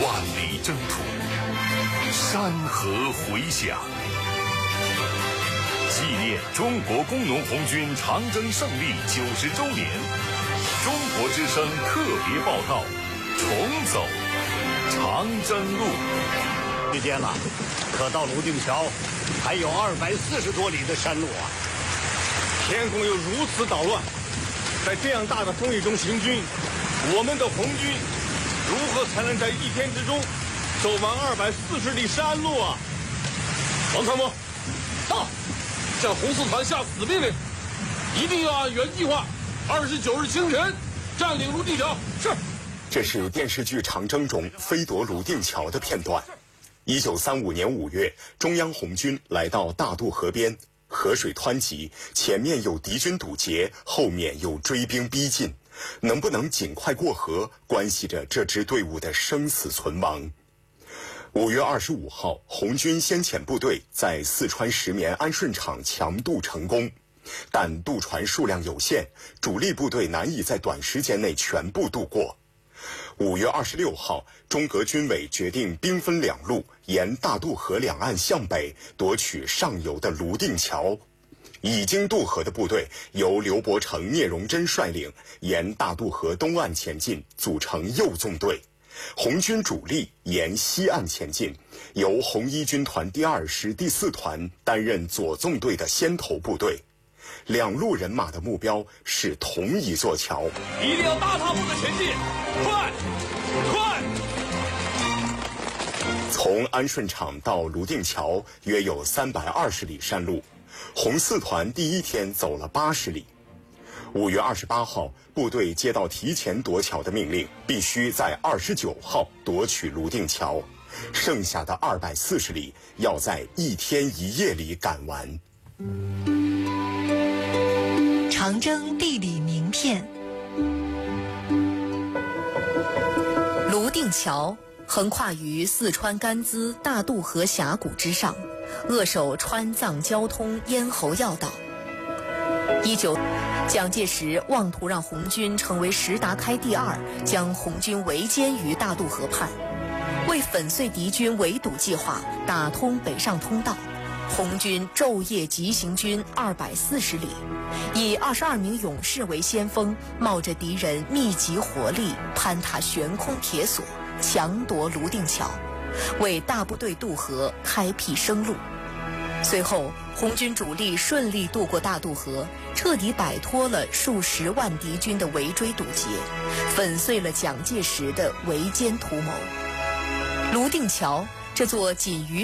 万里征途，山河回响。纪念中国工农红军长征胜利90周年，中国之声特别报道：重走长征路。 时间了，可到泸定桥还有240多里的山路啊！ 天空又如此捣乱，在这样大的风雨中行军，我们的红军如何才能在一天之中走完240里山路啊？王参谋，到，向红四团下死命令，一定要按原计划，29日清晨占领泸定桥。是。 这是电视剧《长征》中飞夺泸定桥的片段。1935年5月，中央红军来到大渡河边，河水湍急，前面有敌军堵截，后面有追兵逼近，能不能尽快过河，关系着这支队伍的生死存亡。5月25号，红军先遣部队在四川石棉安顺场强渡成功，但渡船数量有限，主力部队难以在短时间内全部渡过。5月26号，中革军委决定兵分两路，沿大渡河两岸向北夺取上游的泸定桥。已经渡河的部队由刘伯承、聂荣臻率领，沿大渡河东岸前进，组成右纵队。红军主力沿西岸前进，由红一军团第2师第4团担任左纵队的先头部队。两路人马的目标是同一座桥， 一定要大踏步的前进，快！ 从安顺场到泸定桥约有320里山路，红四团第一天走了80里。5月28号，部队接到提前夺桥的命令，必须在29号夺取泸定桥，剩下的240里要在1天1夜里赶完。 长征地理名片。泸定桥横跨于四川甘孜大渡河峡谷之上，扼守川藏交通咽喉要道。蒋介石妄图让红军成为石达开第2，将红军围歼于大渡河畔。为粉碎敌军围堵计划，打通北上通道，红军昼夜急行军240里，以22名勇士为先锋，冒着敌人密集火力，攀踏悬空铁索，强夺泸定桥，为大部队渡河开辟生路。随后，红军主力顺利渡过大渡河，彻底摆脱了数十万敌军的围追堵截，粉碎了蒋介石的围歼图谋。泸定桥这座仅于